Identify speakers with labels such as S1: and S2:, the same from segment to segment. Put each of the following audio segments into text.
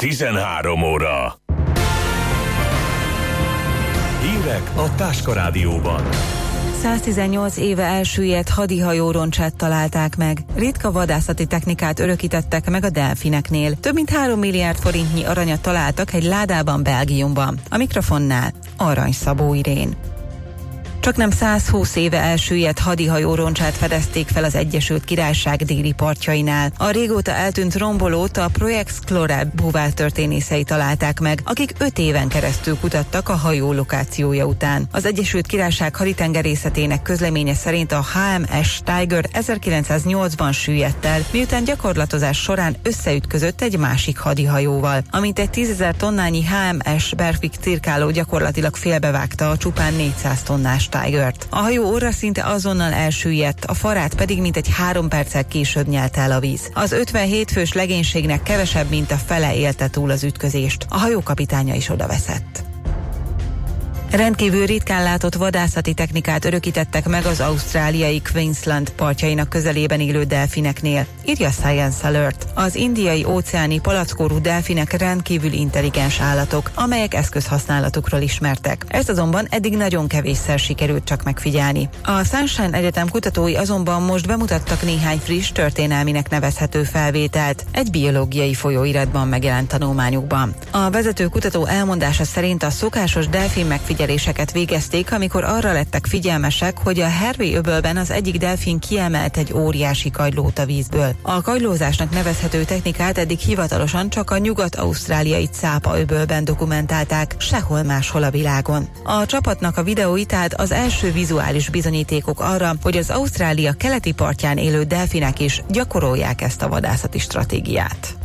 S1: 13 óra. Hírek a Táska Rádióban.
S2: 118 éve elsüllyedt hadihajó roncsát találták meg. Ritka vadászati technikát örökítettek meg a delfineknél. Több mint 3 milliárd forintnyi aranyat találtak egy ládában Belgiumban. A mikrofonnál Arany Szabó Irén. Csaknem 120 éve elsüllyedt hadihajó roncsát fedezték fel az Egyesült Királyság déli partjainál. A régóta eltűnt rombolót a Pro-Explorer búvártörténészei találták meg, akik 5 éven keresztül kutattak a hajó lokációja után. Az Egyesült Királyság haditengerészetének közleménye szerint a HMS Tiger 1908-ban süllyedt el, miután gyakorlatozás során összeütközött egy másik hadihajóval. Amint egy 10.000 tonnányi HMS Berwick cirkáló gyakorlatilag félbevágta a csupán 400 tonnás Tigert. A hajó orra szinte azonnal elsüllyedt, a farát pedig mintegy 3 perccel később nyelte el a víz. Az 57 fős legénységnek kevesebb, mint a fele élte túl az ütközést. A hajó kapitánya is odaveszett. Rendkívül ritkán látott vadászati technikát örökítettek meg az ausztráliai Queensland partjainak közelében élő delfineknél, írja Science Alert. Az indiai óceáni palackórú delfinek rendkívül intelligens állatok, amelyek eszközhasználatukról ismertek. Ezt azonban eddig nagyon kevésszer sikerült csak megfigyelni. A Sunshine Egyetem kutatói azonban most bemutattak néhány friss, történelminek nevezhető felvételt egy biológiai folyóiratban megjelent tanulmányukban. A vezető kutató elmondása szerint a szokásos delfin megfigyeléseket végezték, amikor arra lettek figyelmesek, hogy a Hervey-öbölben az egyik delfin kiemelt egy óriási kagylót a vízből. A kagylózásnak nevezhető technikát eddig hivatalosan csak a nyugat-ausztráliai Cápa-öbölben dokumentálták, sehol máshol a világon. A csapatnak a videói tehát az első vizuális bizonyítékok arra, hogy az Ausztrália keleti partján élő delfinek is gyakorolják ezt a vadászati stratégiát.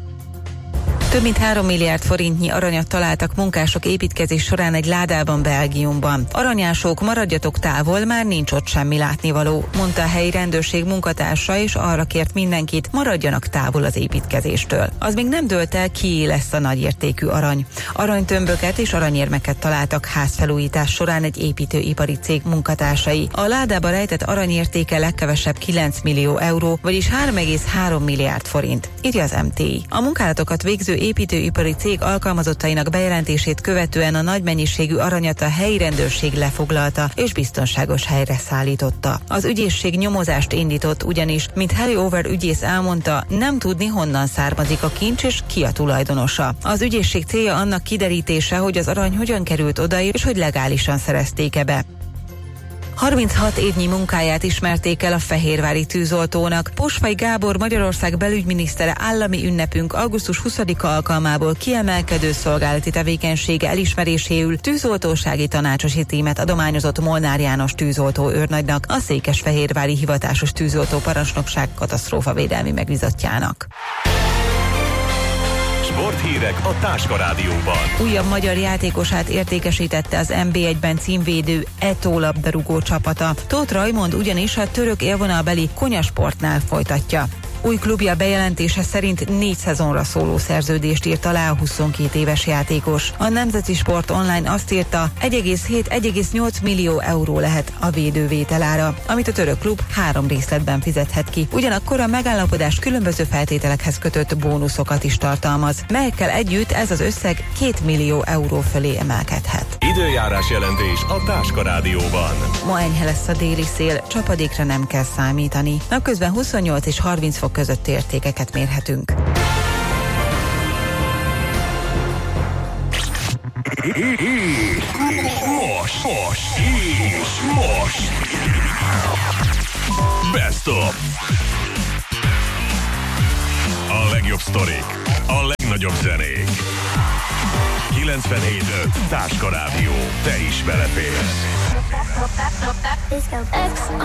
S2: Több mint 3 milliárd forintnyi aranyat találtak munkások építkezés során egy ládában Belgiumban. Aranyások, maradjatok távol, már nincs ott semmi látnivaló, mondta a helyi rendőrség munkatársa, és arra kért mindenkit, maradjanak távol az építkezéstől. Az még nem dőlt el, kié lesz a nagyértékű arany. Aranytömböket és aranyérmeket találtak házfelújítás során egy építőipari cég munkatársai. A ládába rejtett aranyértéke legkevesebb 9 millió euró, vagyis 3,3 milliárd forint, írja az MTI. A munkálatokat végző építőipari cég alkalmazottainak bejelentését követően a nagy mennyiségű aranyat a helyi rendőrség lefoglalta és biztonságos helyre szállította. Az ügyészség nyomozást indított, ugyanis, mint Harry Over ügyész elmondta, nem tudni, honnan származik a kincs és ki a tulajdonosa. Az ügyészség célja annak kiderítése, hogy az arany hogyan került oda és hogy legálisan szerezték-e be. 36 évnyi munkáját ismerték el a fehérvári tűzoltónak. Posvay Gábor Magyarország belügyminisztere állami ünnepünk augusztus 20-a alkalmából kiemelkedő szolgálati tevékenysége elismeréséül tűzoltósági tanácsosi címet adományozott Molnár János tűzoltó őrnagynak, a székesfehérvári hivatásos tűzoltó parancsnokság katasztrófavédelmi megbízottjának.
S1: Sporthírek a Táska Rádióban.
S2: Újabb magyar játékosát értékesítette az NB1-ben címvédő Eto labdarúgó csapata. Tóth Rajmond ugyanis a török élvonalbeli Konyasportnál folytatja. Új klubja bejelentése szerint 4 szezonra szóló szerződést írt alá a 22 éves játékos. A Nemzeti Sport Online azt írta, 1,7-1,8 millió euró lehet a védő vételára, amit a török klub 3 részletben fizethet ki. Ugyanakkor a megállapodás különböző feltételekhez kötött bónuszokat is tartalmaz, melyekkel együtt ez az összeg 2 millió euró fölé emelkedhet.
S1: Időjárás jelentés a Táska Rádióban.
S2: Ma enyhe lesz a déli szél, csapadékra nem kell számítani. Napközben 28 és 30 fok közötti értékeket mérhetünk.
S1: Most. Best of. A legjobb sztorik, a legnagyobb zenék. 97.5 Táska Rádió. Te is beleférsz.